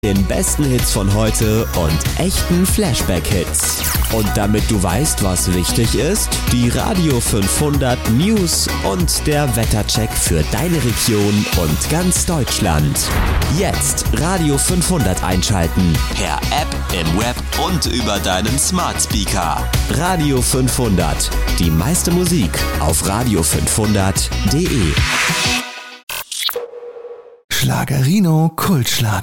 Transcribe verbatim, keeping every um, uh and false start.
Den besten Hits von heute und echten Flashback-Hits. Und damit du weißt, was wichtig ist, die Radio fünfhundert News und der Wettercheck für deine Region und ganz Deutschland. Jetzt Radio fünfhundert einschalten. Per App, im Web und über deinen Smart Speaker. Radio fünfhundert. Die meiste Musik auf radio fünfhundert punkt de. Schlagerino Kultschlager.